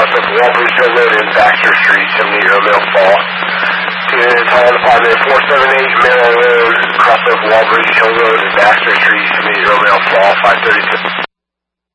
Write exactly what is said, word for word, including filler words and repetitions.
of Walbridge Hill Road and Baxter Street, seventy-eight Romeo Fall. Units on apartment four seven eight Merrill Road, cross of Walbridge Hill Road and Baxter Street, seventy-eight Romeo Fall, five thirty-six.